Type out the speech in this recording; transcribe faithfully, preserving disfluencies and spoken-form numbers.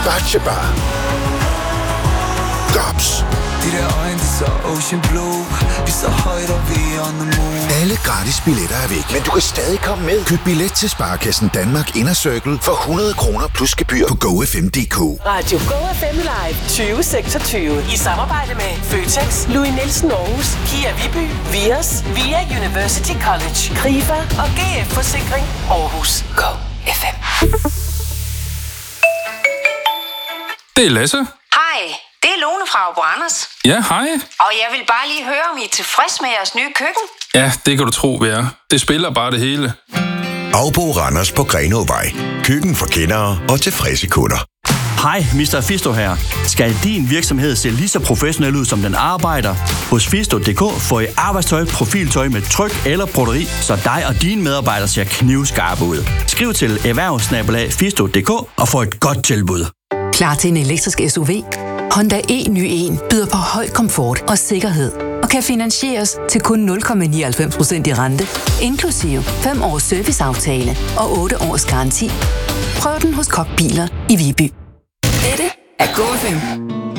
Batjebar. Gops. De der øjne, de så ocean blue. Vi så højt, og vi on the moon. Alle gratis billetter er væk, men du kan stadig komme med. Køb billet til Sparekassen Danmark Inner Circle for hundrede kroner plus gebyr på go f m punktum d k. Radio Go F M Live tyve seksogtyve i samarbejde med Føtex, Louis Nielsen Aarhus, Kia Viby, Vios, Via University College, Krifa og G F Forsikring Aarhus. Go F M. Det er Lasse. Hej, det er Lone fra Abo Anders. Ja, hej. Og jeg vil bare lige høre, om I er tilfreds med jeres nye køkken? Ja, det kan du tro, vi er. Det spiller bare det hele. Abo Randers på Grenåvej. Køkken for kendere og tilfredse kunder. Hej, mister Fisto her. Skal din virksomhed se lige så professionel ud, som den arbejder? Hos Fisto punktum d k får I arbejdstøj, profiltøj med tryk eller broderi, så dig og dine medarbejdere ser knivskarpe ud. Skriv til erhvervsnabelag fisto punktum d k og få et godt tilbud. Klar til en elektrisk S U V? Honda e ny en byder på høj komfort og sikkerhed og kan finansieres til kun nul komma nioghalvfems procent i rente, inklusive fem års serviceaftale og otte års garanti. Prøv den hos Kokbiler i Viby. Dette er Go F M.